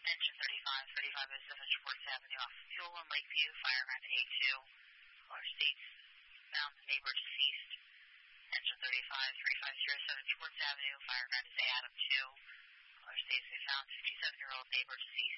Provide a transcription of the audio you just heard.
Engine 35 is 7 Schwartz Avenue off Fuel in Lakeview, fire around A2. Caller states found the neighbor deceased. Engine 3507 Schwartz Avenue, fire around is Adam 2. Caller states they found 57-year-old neighbor deceased.